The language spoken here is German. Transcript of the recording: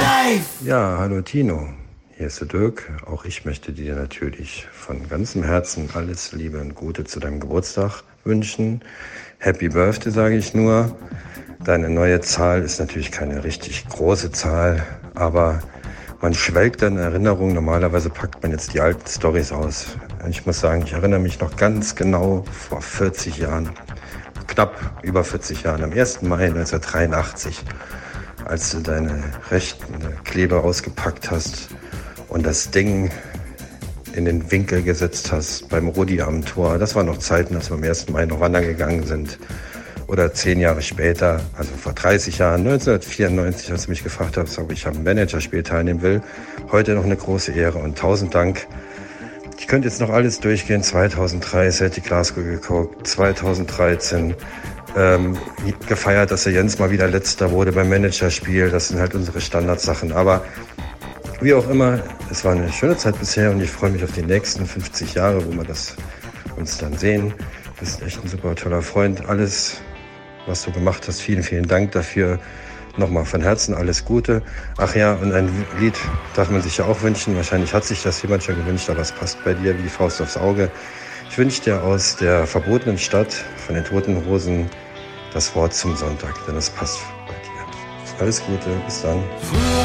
Ja, hallo Tino, hier ist der Dirk. Auch ich möchte dir natürlich von ganzem Herzen alles Liebe und Gute zu deinem Geburtstag wünschen. Happy Birthday sage ich nur. Deine neue Zahl ist natürlich keine richtig große Zahl, aber man schwelgt in Erinnerung. Normalerweise packt man jetzt die alten Storys aus. Ich muss sagen, ich erinnere mich noch ganz genau vor 40 Jahren, knapp über 40 Jahren, am 1. Mai 1983, als du deine rechten Kleber ausgepackt hast und das Ding in den Winkel gesetzt hast beim Rudi am Tor. Das waren noch Zeiten, als wir am 1. Mai noch wandern gegangen sind. Oder 10 Jahre später, also vor 30 Jahren, 1994, als du mich gefragt hast, ob ich am Managerspiel teilnehmen will. Heute noch eine große Ehre und 1000 Dank. Ich könnte jetzt noch alles durchgehen. 2003 Celtic Glasgow geguckt, 2013 gefeiert, dass der Jens mal wieder Letzter wurde beim Managerspiel. Das sind halt unsere Standardsachen. Aber wie auch immer, es war eine schöne Zeit bisher und ich freue mich auf die nächsten 50 Jahre, wo wir uns dann sehen. Du bist echt ein super toller Freund. Alles, was du gemacht hast, vielen, vielen Dank dafür. Nochmal von Herzen alles Gute. Ach ja, und ein Lied darf man sich ja auch wünschen. Wahrscheinlich hat sich das jemand schon gewünscht, aber es passt bei dir wie die Faust aufs Auge. Ich wünsche dir aus der verbotenen Stadt von den Toten Hosen das Wort zum Sonntag, denn es passt bei dir. Alles Gute, bis dann.